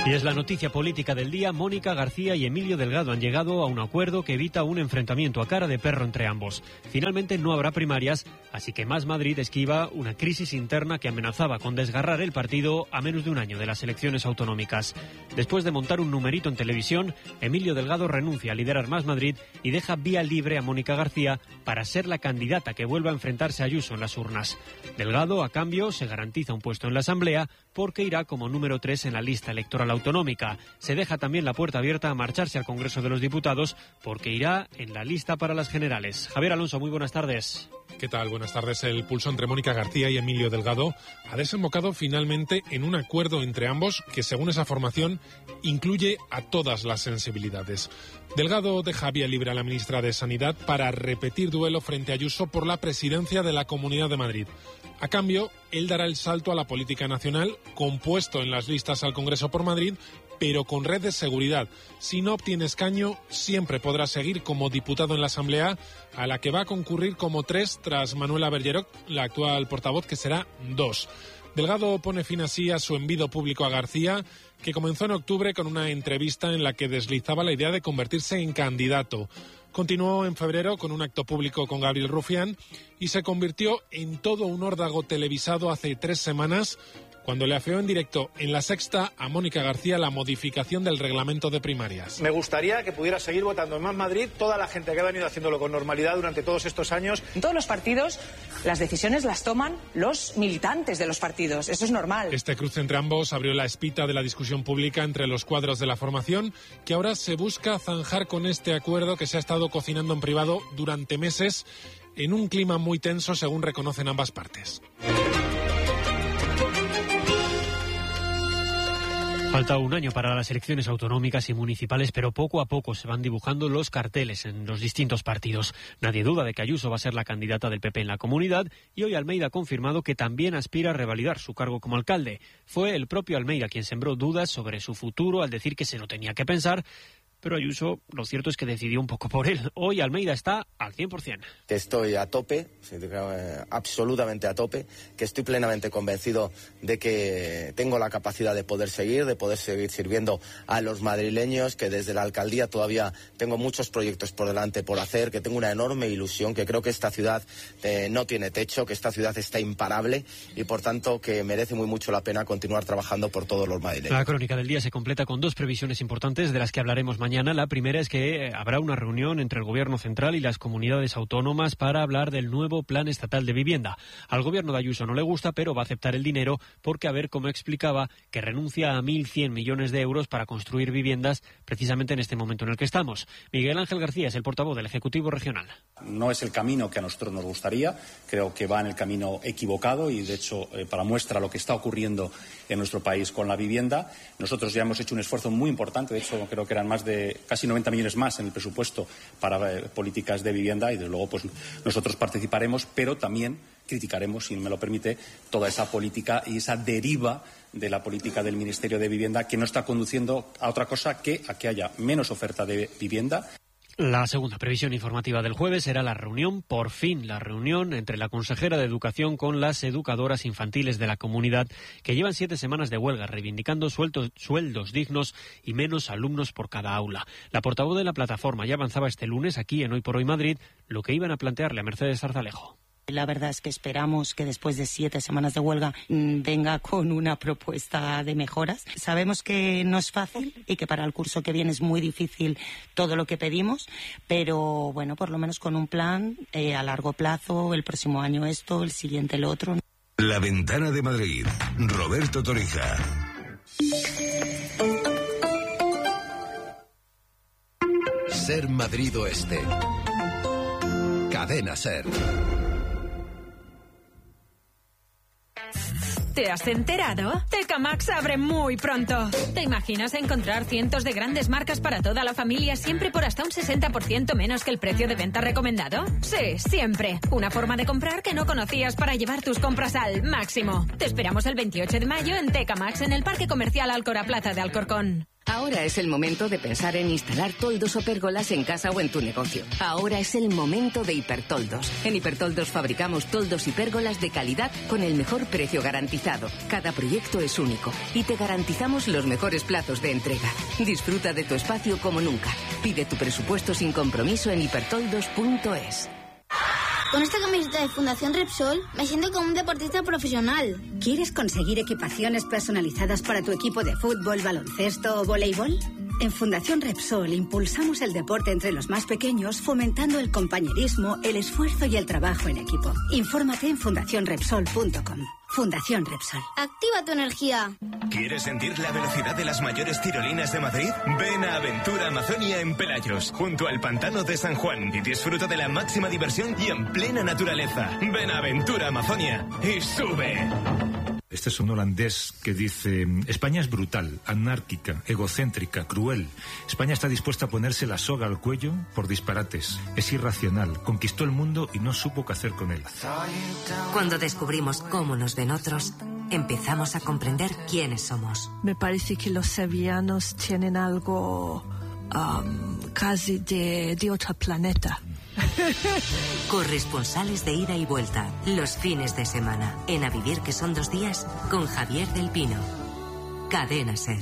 Y es la noticia política del día. Mónica García y Emilio Delgado han llegado a un acuerdo que evita un enfrentamiento a cara de perro entre ambos. Finalmente no habrá primarias, así que Más Madrid esquiva una crisis interna que amenazaba con desgarrar el partido a menos de un año de las elecciones autonómicas. Después de montar un numerito en televisión, Emilio Delgado renuncia a liderar Más Madrid y deja vía libre a Mónica García para ser la candidata que vuelva a enfrentarse a Ayuso en las urnas. Delgado, a cambio, se garantiza un puesto en la Asamblea porque irá como número 3 en la lista electoral autonómica. Se deja también la puerta abierta a marcharse al Congreso de los Diputados porque irá en la lista para las generales. Javier Alonso, muy buenas tardes. ¿Qué tal? Buenas tardes. El pulso entre Mónica García y Emilio Delgado ha desembocado finalmente en un acuerdo entre ambos que, según esa formación, incluye a todas las sensibilidades. Delgado deja vía libre a la ministra de Sanidad para repetir duelo frente a Ayuso por la presidencia de la Comunidad de Madrid. A cambio, él dará el salto a la política nacional, compuesto en las listas al Congreso por Madrid, pero con red de seguridad. Si no obtiene escaño, siempre podrá seguir como diputado en la Asamblea, a la que va a concurrir como 3 tras Manuela Bergerock, la actual portavoz, que será 2. Delgado pone fin así a su envido público a García, que comenzó en octubre con una entrevista en la que deslizaba la idea de convertirse en candidato. Continuó en febrero con un acto público con Gabriel Rufián y se convirtió en todo un órdago televisado hace 3 semanas, cuando le afeó en directo en La Sexta a Mónica García la modificación del reglamento de primarias. Me gustaría que pudiera seguir votando en Más Madrid toda la gente que ha venido haciéndolo con normalidad durante todos estos años. En todos los partidos las decisiones las toman los militantes de los partidos, eso es normal. Este cruce entre ambos abrió la espita de la discusión pública entre los cuadros de la formación, que ahora se busca zanjar con este acuerdo que se ha estado cocinando en privado durante meses en un clima muy tenso, según reconocen ambas partes. Falta un año para las elecciones autonómicas y municipales, pero poco a poco se van dibujando los carteles en los distintos partidos. Nadie duda de que Ayuso va a ser la candidata del PP en la comunidad y hoy Almeida ha confirmado que también aspira a revalidar su cargo como alcalde. Fue el propio Almeida quien sembró dudas sobre su futuro al decir que se lo tenía que pensar, pero Ayuso, lo cierto es que decidió un poco por él. Hoy Almeida está al 100%. Estoy a tope, absolutamente a tope, que estoy plenamente convencido de que tengo la capacidad de poder seguir sirviendo a los madrileños, que desde la alcaldía todavía tengo muchos proyectos por delante por hacer, que tengo una enorme ilusión, que creo que esta ciudad no tiene techo, que esta ciudad está imparable y por tanto que merece muy mucho la pena continuar trabajando por todos los madrileños. La crónica del día se completa con 2 previsiones importantes de las que hablaremos mañana. La primera es que habrá una reunión entre el Gobierno central y las comunidades autónomas para hablar del nuevo Plan Estatal de Vivienda. Al Gobierno de Ayuso no le gusta, pero va a aceptar el dinero porque, a ver, como explicaba, que renuncia a 1.100 millones de euros para construir viviendas precisamente en este momento en el que estamos. Miguel Ángel García es el portavoz del Ejecutivo Regional. No es el camino que a nosotros nos gustaría, creo que va en el camino equivocado y, de hecho, para muestra lo que está ocurriendo en nuestro país con la vivienda. Nosotros ya hemos hecho un esfuerzo muy importante, de hecho creo que eran más de casi 90 millones más en el presupuesto para políticas de vivienda y desde luego pues nosotros participaremos, pero también criticaremos, si me lo permite, toda esa política y esa deriva de la política del Ministerio de Vivienda que no está conduciendo a otra cosa que a que haya menos oferta de vivienda. La segunda previsión informativa del jueves será la reunión, por fin la reunión entre la consejera de Educación con las educadoras infantiles de la comunidad que llevan 7 semanas de huelga reivindicando sueldos dignos y menos alumnos por cada aula. La portavoz de la plataforma ya avanzaba este lunes aquí en Hoy por Hoy Madrid lo que iban a plantearle a Mercedes Zarzalejo. La verdad es que esperamos que después de 7 semanas de huelga venga con una propuesta de mejoras. Sabemos que no es fácil y que para el curso que viene es muy difícil todo lo que pedimos, pero bueno, por lo menos con un plan a largo plazo, el próximo año esto, el siguiente el otro. La Ventana de Madrid, Roberto Torija. Ser Madrid Oeste. Cadena Ser. ¿Te has enterado? TK Maxx abre muy pronto. ¿Te imaginas encontrar cientos de grandes marcas para toda la familia siempre por hasta un 60% menos que el precio de venta recomendado? Sí, siempre. Una forma de comprar que no conocías para llevar tus compras al máximo. Te esperamos el 28 de mayo en TK Maxx en el Parque Comercial Alcora Plaza de Alcorcón. Ahora es el momento de pensar en instalar toldos o pérgolas en casa o en tu negocio. Ahora es el momento de Hipertoldos. En Hipertoldos fabricamos toldos y pérgolas de calidad con el mejor precio garantizado. Cada proyecto es único y te garantizamos los mejores plazos de entrega. Disfruta de tu espacio como nunca. Pide tu presupuesto sin compromiso en hipertoldos.es. Con esta camiseta de Fundación Repsol me siento como un deportista profesional. ¿Quieres conseguir equipaciones personalizadas para tu equipo de fútbol, baloncesto o voleibol? En Fundación Repsol impulsamos el deporte entre los más pequeños, fomentando el compañerismo, el esfuerzo y el trabajo en equipo. Infórmate en fundacionrepsol.com. Fundación Repsol. Activa tu energía. ¿Quieres sentir la velocidad de las mayores tirolinas de Madrid? Ven a Aventura Amazonia en Pelayos, junto al pantano de San Juan, y disfruta de la máxima diversión y en plena naturaleza. Ven a Aventura Amazonia y sube. Este es un holandés que dice: España es brutal, anárquica, egocéntrica, cruel. España está dispuesta a ponerse la soga al cuello por disparates. Es irracional, conquistó el mundo y no supo qué hacer con él. Cuando descubrimos cómo nos ven otros, empezamos a comprender quiénes somos. Me parece que los sevillanos tienen algo casi de otro planeta. Corresponsales de ida y vuelta, los fines de semana, en A Vivir que son 2 días, con Javier del Pino. Cadena SER.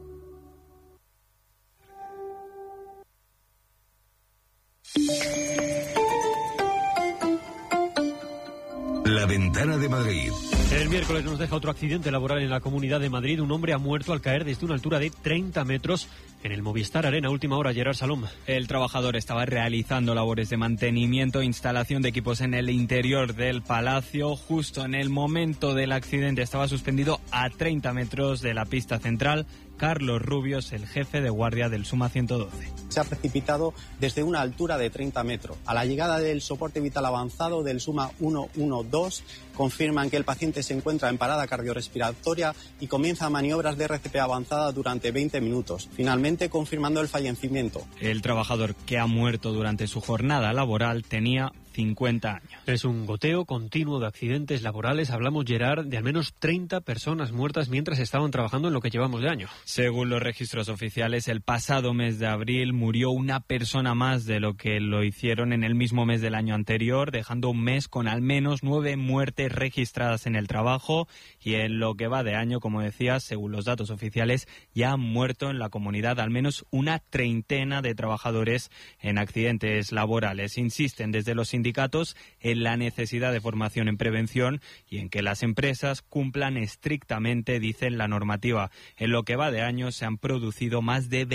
La Ventana de Madrid. El miércoles nos deja otro accidente laboral en la Comunidad de Madrid. Un hombre ha muerto al caer desde una altura de 30 metros en el Movistar Arena. Última hora, Gerard Salom. El trabajador estaba realizando labores de mantenimiento e instalación de equipos en el interior del palacio. Justo en el momento del accidente estaba suspendido a 30 metros de la pista central Carlos Rubios, el jefe de guardia del Suma 112. Se ha precipitado desde una altura de 30 metros. A la llegada del soporte vital avanzado del Suma 112, confirman que el paciente se encuentra en parada cardiorrespiratoria y comienza maniobras de RCP avanzada durante 20 minutos, finalmente confirmando el fallecimiento. El trabajador que ha muerto durante su jornada laboral tenía 50 años. Es un goteo continuo de accidentes laborales. Hablamos, Gerard, de al menos 30 personas muertas mientras estaban trabajando en lo que llevamos de año. Según los registros oficiales, el pasado mes de abril murió una persona más de lo que lo hicieron en el mismo mes del año anterior, dejando un mes con al menos 9 muertes registradas en el trabajo, y en lo que va de año, como decías, según los datos oficiales, ya han muerto en la comunidad al menos una treintena de trabajadores en accidentes laborales. Insisten desde los sindicatos en la necesidad de formación en prevención y en que las empresas cumplan estrictamente, dicen, la normativa. En lo que va de año se han producido más de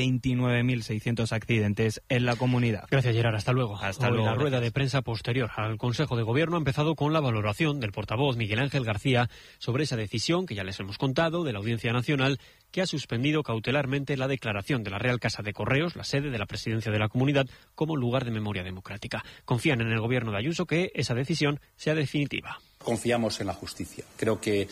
29.600 accidentes en la comunidad. Gracias, Gerard. Hasta luego. Hasta luego. La rueda de prensa posterior al Consejo de Gobierno ha empezado con la valoración del portavoz Miguel Ángel García sobre esa decisión que ya les hemos contado de la Audiencia Nacional, que ha suspendido cautelarmente la declaración de la Real Casa de Correos, la sede de la Presidencia de la Comunidad, como lugar de memoria democrática. Confían en el Gobierno de Ayuso que esa decisión sea definitiva. Confiamos en la justicia. Creo que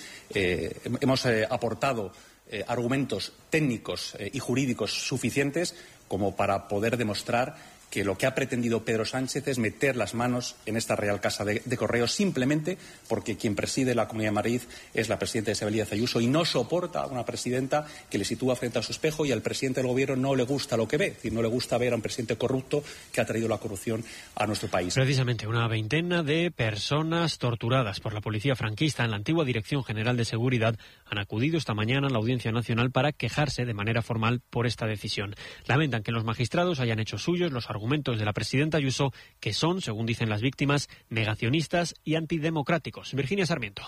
hemos aportado argumentos técnicos y jurídicos suficientes como para poder demostrar que lo que ha pretendido Pedro Sánchez es meter las manos en esta Real Casa de Correos simplemente porque quien preside la Comunidad de Madrid es la presidenta Isabel Díaz Ayuso y no soporta a una presidenta que le sitúa frente a su espejo, y al presidente del Gobierno no le gusta lo que ve, es decir, no le gusta ver a un presidente corrupto que ha traído la corrupción a nuestro país. Precisamente una veintena de personas torturadas por la policía franquista en la antigua Dirección General de Seguridad han acudido esta mañana a la Audiencia Nacional para quejarse de manera formal por esta decisión. Lamentan que los magistrados hayan hecho suyos los argumentos de la presidenta Ayuso, que son, según dicen las víctimas, negacionistas y antidemocráticos. Virginia Sarmiento.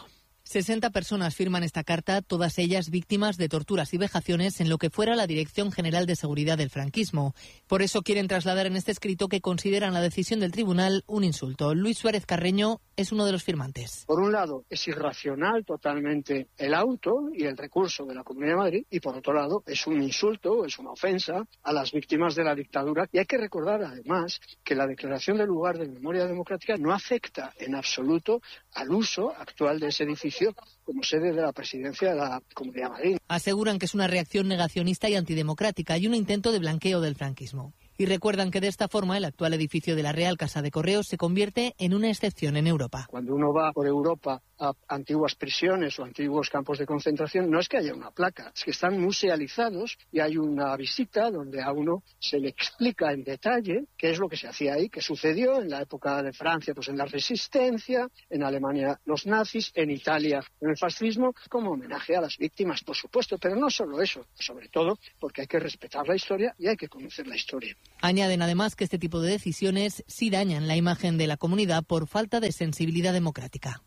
60 personas firman esta carta, todas ellas víctimas de torturas y vejaciones en lo que fuera la Dirección General de Seguridad del franquismo. Por eso quieren trasladar en este escrito que consideran la decisión del tribunal un insulto. Luis Suárez Carreño es uno de los firmantes. Por un lado, es irracional totalmente el auto y el recurso de la Comunidad de Madrid, y por otro lado, es un insulto, es una ofensa a las víctimas de la dictadura. Y hay que recordar, además, que la declaración del lugar de memoria democrática no afecta en absoluto al uso actual de ese edificio como sede de la presidencia de la Comunidad de Madrid. Aseguran que es una reacción negacionista y antidemocrática y un intento de blanqueo del franquismo. Y recuerdan que de esta forma el actual edificio de la Real Casa de Correos se convierte en una excepción en Europa. Cuando uno va por Europa a antiguas prisiones o antiguos campos de concentración, no es que haya una placa, es que están musealizados y hay una visita donde a uno se le explica en detalle qué es lo que se hacía ahí, qué sucedió en la época de Francia, pues en la Resistencia, en Alemania los nazis, en Italia en el fascismo, como homenaje a las víctimas, por supuesto, pero no solo eso, sobre todo porque hay que respetar la historia y hay que conocer la historia. Añaden además que este tipo de decisiones sí dañan la imagen de la comunidad por falta de sensibilidad democrática.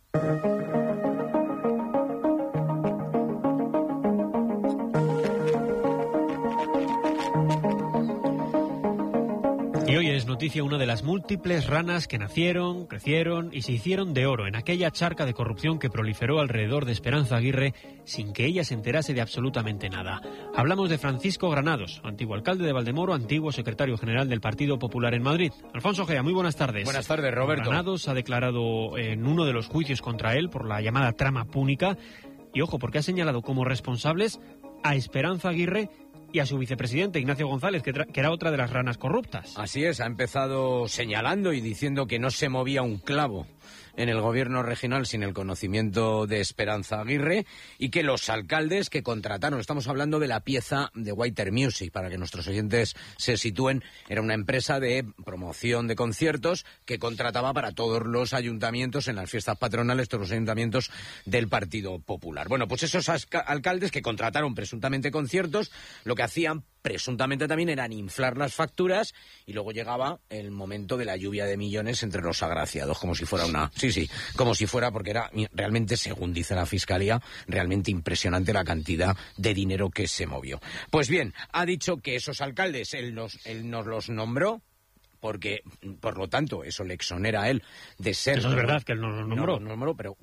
Y hoy es noticia una de las múltiples ranas que nacieron, crecieron y se hicieron de oro en aquella charca de corrupción que proliferó alrededor de Esperanza Aguirre sin que ella se enterase de absolutamente nada. Hablamos de Francisco Granados, antiguo alcalde de Valdemoro, antiguo secretario general del Partido Popular en Madrid. Alfonso Gea, muy buenas tardes. Buenas tardes, Roberto. Granados ha declarado en uno de los juicios contra él por la llamada trama púnica y, ojo, porque ha señalado como responsables a Esperanza Aguirre y a su vicepresidente, Ignacio González, que era otra de las ranas corruptas. Así es, ha empezado señalando y diciendo que no se movía un clavo en el gobierno regional sin el conocimiento de Esperanza Aguirre y que los alcaldes que contrataron, estamos hablando de la pieza de Whiter Music, para que nuestros oyentes se sitúen, era una empresa de promoción de conciertos que contrataba para todos los ayuntamientos en las fiestas patronales, todos los ayuntamientos del Partido Popular. Bueno, pues esos alcaldes que contrataron presuntamente conciertos, lo que hacían presuntamente también eran inflar las facturas y luego llegaba el momento de la lluvia de millones entre los agraciados, como si fuera una... Sí, como si fuera, porque era realmente, según dice la Fiscalía, realmente impresionante la cantidad de dinero que se movió. Pues bien, ha dicho que esos alcaldes, él nos los nombró, porque, por lo tanto, eso le exonera a él de ser... Eso es verdad, que él no lo nombró. No lo nombró, pero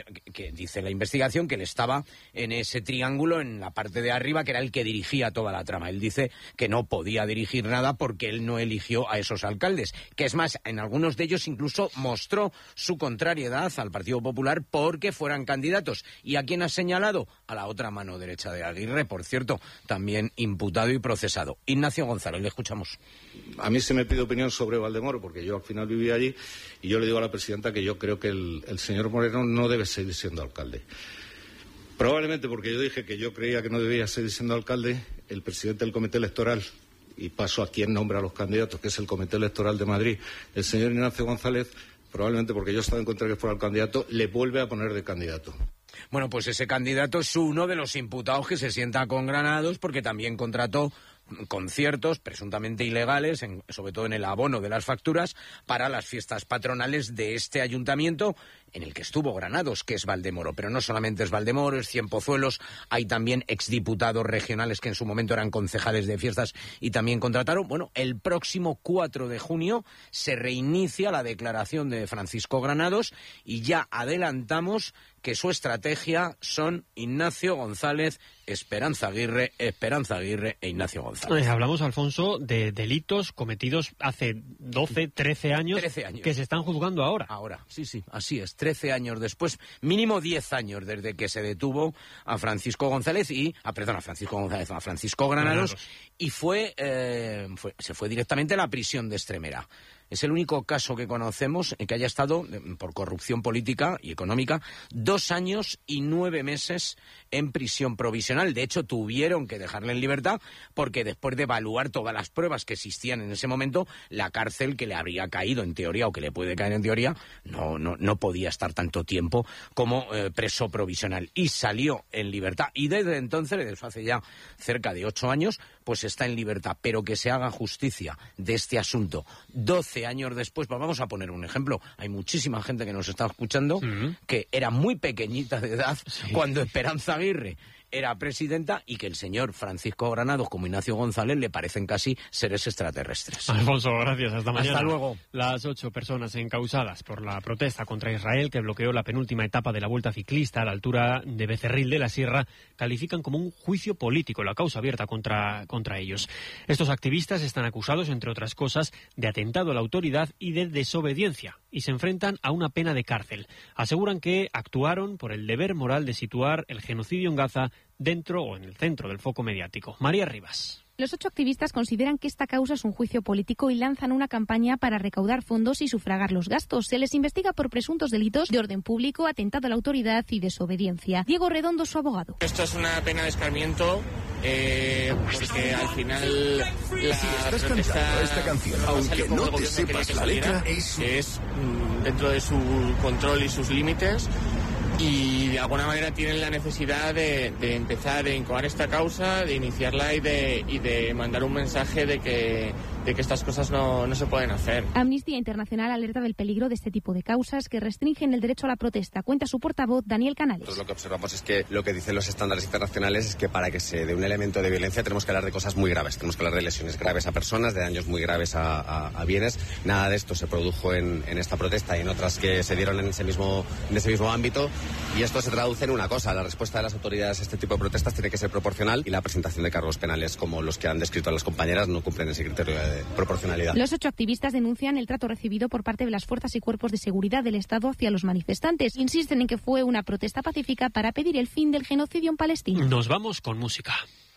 dice la investigación que él estaba en ese triángulo en la parte de arriba, que era el que dirigía toda la trama. Él dice que no podía dirigir nada porque él no eligió a esos alcaldes. Que es más, en algunos de ellos incluso mostró su contrariedad al Partido Popular porque fueran candidatos. ¿Y a quién ha señalado? A la otra mano derecha de Aguirre, por cierto, también imputado y procesado. Ignacio González, le escuchamos. A mí se me pide opinión sobre Valdemoro, porque yo al final viví allí, y yo le digo a la presidenta que yo creo que el señor Moreno no debe seguir siendo alcalde. Probablemente porque yo dije que yo creía que no debía seguir siendo alcalde, el presidente del Comité Electoral, y paso a quien nombra a los candidatos, que es el Comité Electoral de Madrid, el señor Ignacio González, probablemente porque yo estaba en contra de que fuera el candidato, le vuelve a poner de candidato. Bueno, pues ese candidato es uno de los imputados que se sienta con Granados porque también contrató conciertos presuntamente ilegales, sobre todo en el abono de las facturas, para las fiestas patronales de este ayuntamiento en el que estuvo Granados, que es Valdemoro. Pero no solamente es Valdemoro, es Cienpozuelos, hay también exdiputados regionales que en su momento eran concejales de fiestas y también contrataron. Bueno, el próximo 4 de junio se reinicia la declaración de Francisco Granados y ya adelantamos que su estrategia son Ignacio González, Esperanza Aguirre e Ignacio González. Hablamos, Alfonso, de delitos cometidos hace 12, 13 años, que se están juzgando ahora. Ahora, sí, así es. 13 años después, mínimo 10 años desde que se detuvo a Francisco González a Francisco Granados y se fue directamente a la prisión de Extremera. Es el único caso que conocemos en que haya estado, por corrupción política y económica, 2 años y 9 meses en prisión provisional. De hecho, tuvieron que dejarle en libertad porque después de evaluar todas las pruebas que existían en ese momento, la cárcel que le habría caído en teoría o que le puede caer en teoría no podía estar tanto tiempo como preso provisional. Y salió en libertad. Y desde entonces, desde eso hace ya cerca de 8 años, pues está en libertad. Pero que se haga justicia de este asunto 12 años después, pues vamos a poner un ejemplo. Hay muchísima gente que nos está escuchando que era muy pequeñita de edad cuando Esperanza Aguirre era presidenta y que el señor Francisco Granados como Ignacio González le parecen casi seres extraterrestres. Alfonso, gracias. Hasta mañana. Hasta luego. Las 8 personas encausadas por la protesta contra Israel que bloqueó la penúltima etapa de la Vuelta Ciclista a la altura de Becerril de la Sierra califican como un juicio político la causa abierta contra ellos. Estos activistas están acusados, entre otras cosas, de atentado a la autoridad y de desobediencia y se enfrentan a una pena de cárcel. Aseguran que actuaron por el deber moral de situar el genocidio en Gaza dentro o en el centro del foco mediático. María Rivas. Los 8 activistas consideran que esta causa es un juicio político y lanzan una campaña para recaudar fondos y sufragar los gastos. Se les investiga por presuntos delitos de orden público, atentado a la autoridad y desobediencia. Diego Redondo, su abogado. Esto es una pena de escarmiento porque al final estás cantando esta canción, aunque no te sepas la letra, es dentro de su control y sus límites, y de alguna manera tienen la necesidad de empezar a incoar esta causa, de iniciarla y de mandar un mensaje de que estas cosas no se pueden hacer. Amnistía Internacional alerta del peligro de este tipo de causas que restringen el derecho a la protesta. Cuenta su portavoz, Daniel Canales. Nosotros lo que observamos es que lo que dicen los estándares internacionales es que para que se dé un elemento de violencia tenemos que hablar de cosas muy graves. Tenemos que hablar de lesiones graves a personas, de daños muy graves a bienes. Nada de esto se produjo en esta protesta y en otras que se dieron en ese mismo ámbito. Y esto se traduce en una cosa: la respuesta de las autoridades a este tipo de protestas tiene que ser proporcional, y la presentación de cargos penales como los que han descrito las compañeras no cumplen ese criterio de proporcionalidad. Los 8 activistas denuncian el trato recibido por parte de las fuerzas y cuerpos de seguridad del Estado hacia los manifestantes. Insisten en que fue una protesta pacífica para pedir el fin del genocidio en Palestina. Nos vamos con música.